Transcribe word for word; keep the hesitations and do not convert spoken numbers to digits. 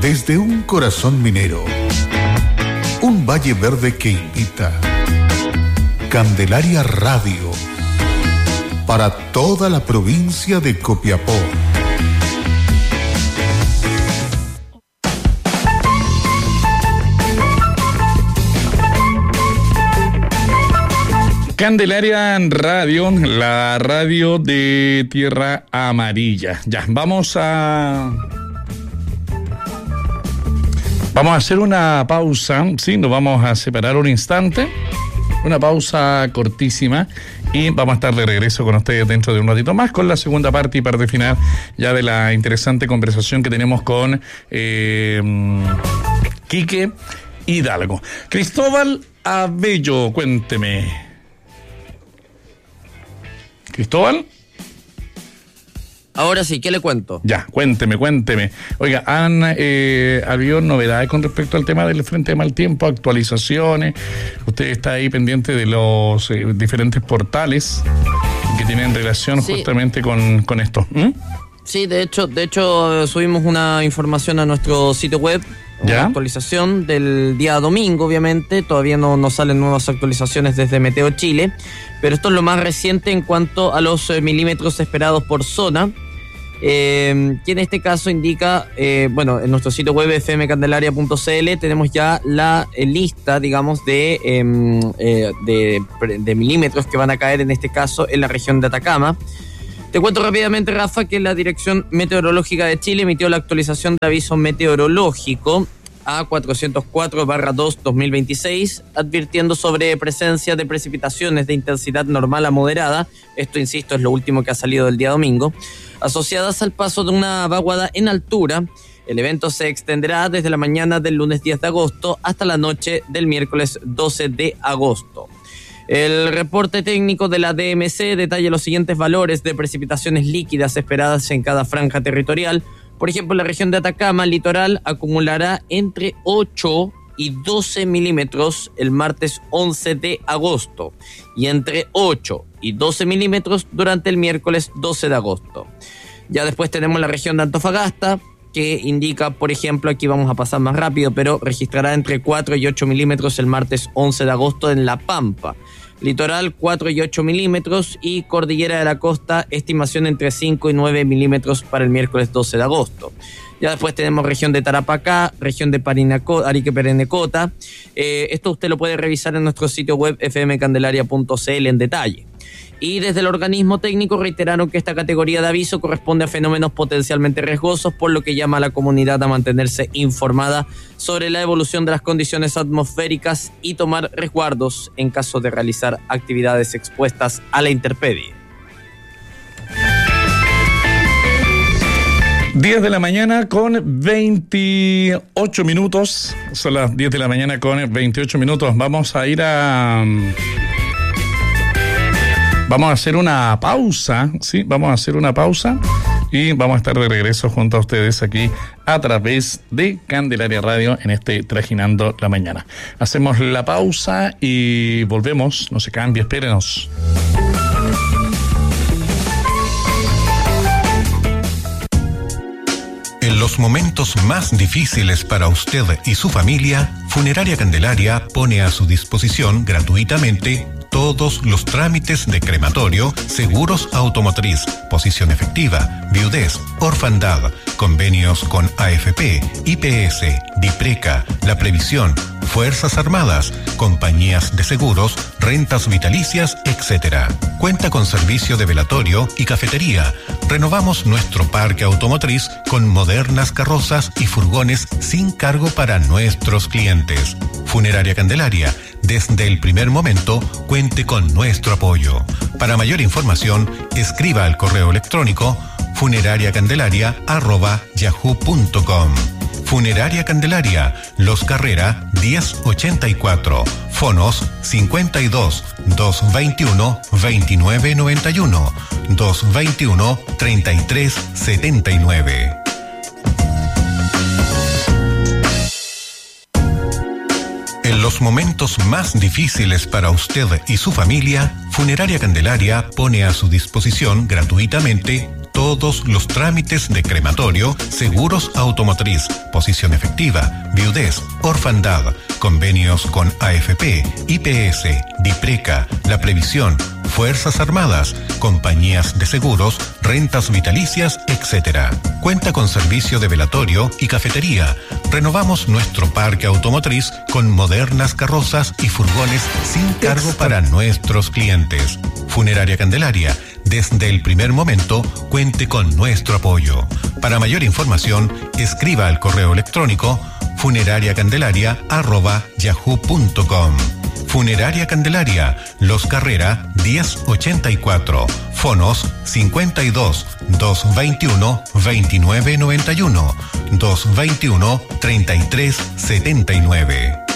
desde un corazón minero, un valle verde que invita. Candelaria Radio, para toda la provincia de Copiapó. Candelaria Radio, la radio de Tierra Amarilla. Ya, vamos a... Vamos a hacer una pausa, sí, nos vamos a separar un instante, una pausa cortísima y vamos a estar de regreso con ustedes dentro de un ratito más con la segunda parte y parte final ya de la interesante conversación que tenemos con eh, Quique Hidalgo. Cristóbal Abello, cuénteme. Cristóbal. Ahora sí, ¿qué le cuento? Ya, cuénteme, cuénteme. Oiga, ¿han eh, habido novedades con respecto al tema del frente de mal tiempo, actualizaciones? Usted está ahí pendiente de los eh, diferentes portales que tienen relación sí. justamente con, con esto. ¿Mm? Sí, de hecho, de hecho subimos una información a nuestro sitio web. Una ¿Ya? actualización del día domingo, obviamente. Todavía no, no salen nuevas actualizaciones desde Meteo Chile, pero esto es lo más reciente en cuanto a los eh, milímetros esperados por zona, eh, que en este caso indica, eh, bueno, en nuestro sitio web f m candelaria punto c l tenemos ya la eh, lista, digamos, de, eh, eh, de, de milímetros que van a caer en este caso en la región de Atacama. Te cuento rápidamente, Rafa, que la Dirección Meteorológica de Chile emitió la actualización de aviso meteorológico A cuatrocientos cuatro barra dos dos mil veintiséis, advirtiendo sobre presencia de precipitaciones de intensidad normal a moderada, esto, insisto, es lo último que ha salido del día domingo, asociadas al paso de una vaguada en altura. El evento se extenderá desde la mañana del lunes diez de agosto hasta la noche del miércoles doce de agosto. El reporte técnico de la D M C detalla los siguientes valores de precipitaciones líquidas esperadas en cada franja territorial. Por ejemplo, la región de Atacama, el litoral, acumulará entre ocho y doce milímetros el martes once de agosto y entre ocho y doce milímetros durante el miércoles doce de agosto. Ya después tenemos la región de Antofagasta, que indica, por ejemplo, aquí vamos a pasar más rápido, pero registrará entre cuatro y ocho milímetros el martes once de agosto en La Pampa. Litoral, cuatro y ocho milímetros, y Cordillera de la Costa, estimación entre cinco y nueve milímetros para el miércoles doce de agosto. Ya después tenemos región de Tarapacá, región de Parinacota, Arique Perenecota. Eh, esto usted lo puede revisar en nuestro sitio web f m candelaria punto c l en detalle. Y desde el organismo técnico reiteraron que esta categoría de aviso corresponde a fenómenos potencialmente riesgosos, por lo que llama a la comunidad a mantenerse informada sobre la evolución de las condiciones atmosféricas y tomar resguardos en caso de realizar actividades expuestas a la intemperie. diez de la mañana con veintiocho minutos. Son las diez de la mañana con veintiocho minutos. Vamos a ir a... Vamos a hacer una pausa, ¿sí? Vamos a hacer una pausa y vamos a estar de regreso junto a ustedes aquí a través de Candelaria Radio en este Trajinando la Mañana. Hacemos la pausa y volvemos. No se cambie, espérenos. En los momentos más difíciles para usted y su familia, Funeraria Candelaria pone a su disposición gratuitamente todos los trámites de crematorio, seguros automotriz, posición efectiva, viudez, orfandad, convenios con A F P, I P S, DIPRECA, La Previsión, Fuerzas Armadas, compañías de seguros, rentas vitalicias, etcétera. Cuenta con servicio de velatorio y cafetería. Renovamos nuestro parque automotriz con modernas carrozas y furgones sin cargo para nuestros clientes. Funeraria Candelaria, desde el primer momento, cuente con nuestro apoyo. Para mayor información, escriba al correo electrónico funerariacandelaria arroba yahoo punto com. Funeraria Candelaria, Los Carrera diez ochenta y cuatro, fonos cincuenta y dos, doscientos veintiuno, veintinueve noventa y uno, doscientos veintiuno, treinta y tres setenta y nueve. En los momentos más difíciles para usted y su familia, Funeraria Candelaria pone a su disposición gratuitamente todos los trámites de crematorio, seguros automotriz, posición efectiva, viudez, orfandad, convenios con A F P, I P S, DIPRECA, La Previsión, Fuerzas Armadas, compañías de seguros, rentas vitalicias, etcétera. Cuenta con servicio de velatorio y cafetería. Renovamos nuestro parque automotriz con modernas carrozas y furgones sin cargo para nuestros clientes. Funeraria Candelaria, desde el primer momento, cuente con nuestro apoyo. Para mayor información, escriba al correo electrónico funerariacandelaria arroba yahoo punto com. Funeraria Candelaria, Los Carrera diez ochenta y cuatro, fonos cincuenta y dos, doscientos veintiuno, veintinueve noventa y uno, doscientos veintiuno, treinta y tres setenta y nueve.